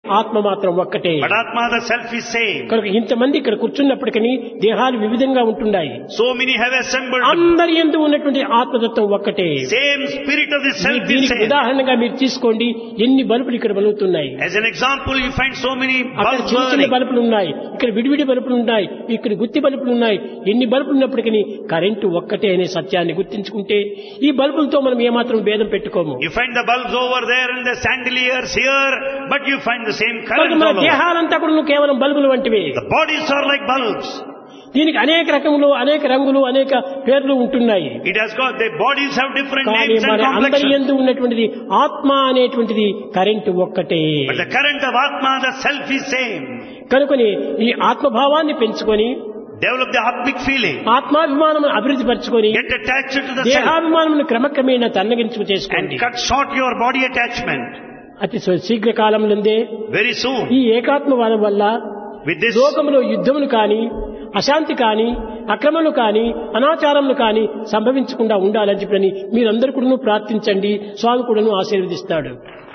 ఆత్మ మాత్రం ఒక్కటే. But Atma, the self, is same. కనుక ఇంతమంది ఇక్కడ కూర్చున్నప్పటికీ దేహాలు వివిధంగా ఉంటున్నాయి. So many have assembled. అందరి యందు ఉన్నటువంటి ఆత్మతత్వం ఒక్కటే. Same spirit of the self is దీనికి same. ఉదాహరణగా మీరు తీసుకోండి, ఎన్ని బల్బులు ఇక్కడ వెలుగుతున్నాయి. As an example, you find so many అక్కడ bulbs చిన్న చిన్న burning. బల్బులు ఉన్నాయి, ఇక్కడ విడివిడి బల్బులు ఉన్నాయి, ఇక్కడ గుత్తి బల్బులు ఉన్నాయి. ఎన్ని బల్బులు ఉన్నప్పటికీ కరెంటు ఒక్కటే అనే సత్యాన్ని గుర్తించుకుంటే ఈ బల్బులతో మనం ఏమాత్రం భేదం పెట్టుకోము. You find the bulbs over there and the chandeliers here, but you find the same current మన all over. దేహాలంతా కూడా కేవలం బల్బులు వంటివి. The bodies are like bulbs. దీనికి అనేక రకములు, అనేక రంగులు, అనేక పేర్లు ఉంటున్నాయి. It has got, the bodies have different కానీ names and మన అందరి complexions. యందు ఉన్నటువంటిది ఆత్మ అనేటువంటిది కరెంటు ఒక్కటే. But the current of Atma, the self, is same. కనుకొని ఈ ఆత్మభావాన్ని పెంచుకొని Develop the Atmic feeling. ఆత్మాభిమానం అభివృద్ధి పరచుకొని Get attached to the self దేహాభిమానమును క్రమక్రమేణా తన్నగించుకు and చేసుకోండి. cut short your body attachment. అతి శీఘ్ర కాలంలోనే Very soon. ఈ ఏకాత్మవాదం వల్ల With this, లోకంలో యుద్ధములు కాని, అశాంతి కాని, అక్రమములు కాని, అనాచారములు కాని సంభవించకుండా ఉండాలని చెప్పని మీరందరూ కూడా ప్రార్థించండి. స్వామి కూడా ఆశీర్వదిస్తాడు.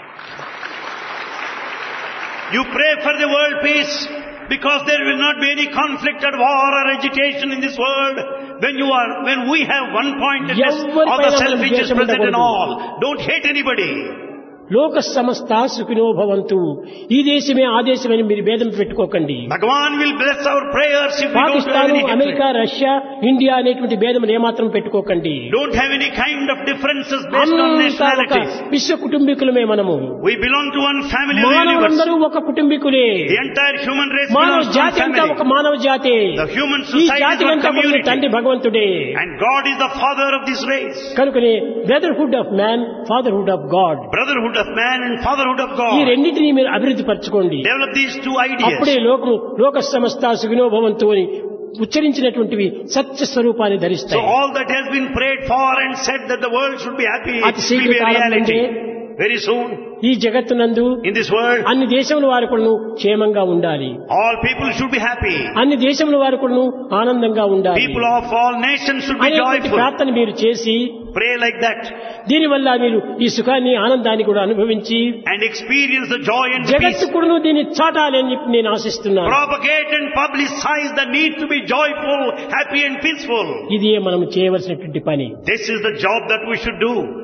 you pray for the world peace, because there will not be any conflict or war or agitation in this world. When we have one pointedness of the self which is present in all. Don't hate anybody. లోక సమస్త సుఖినో భవంతు. ఈ దేశమే ఆ దేశమని మీరు భేదం పెట్టుకోకండి. Bhagavan will bless our prayers if we don't have Pakistan, any America, hatred. Russia, India అనేటువంటి భేదములు ఏమాత్రం పెట్టుకోకండి. Don't have any kind of differences based on అంతా ఒక nationalities. విశ్వ కుటుంబీకులమే మనము. We belong to one family of the universe. మానవులందరూ ఒక కుటుంబీకులే. The entire human race మానవ belongs to one జాతి అంతా ఒక family. మానవ జాతే. The human ఈ society is జాతి one అంతా ఒక community. తండ్రి భగవంతుడే. And God is the father of this race. కనుకనే brotherhood of man, fatherhood of God. Brotherhood of man and fatherhood of ఈ God. రెండింటినీ మీరు అభివృద్ధి పరచుకోండి. Develop these two అప్పుడే ideas. లోక సమస్త సుఖినో భవంతు అని ఉచ్చరించినటువంటివి సత్య స్వరూపాన్ని So ధరిస్తాయి. all that has been prayed for and said that the world should be happy అతి will be a శీఘ్రకాలంలోనే reality. Very soon ఈ జగత్తునందు in this world, అన్ని దేశముల వారు కూడా క్షేమంగా ఉండాలి. all people should be happy. అన్ని దేశముల వారు కూడా ఆనందంగా ఉండాలి. People of all nations should be అనేటువంటి joyful. ప్రార్థన మీరు చేసి Pray like that దీనివల్ల మీరు ఈ సుఖాన్ని, ఆనందాన్ని కూడా అనుభవించి and experience the joy and the జగత్తు peace. కూడా దీన్ని చాటాలి అని చెప్పి నేను ఆశిస్తున్నాను. Propagate and publicize the need to be joyful, happy and peaceful. ఇది మనం చేయవలసినటువంటి పని. This is the job that we should do.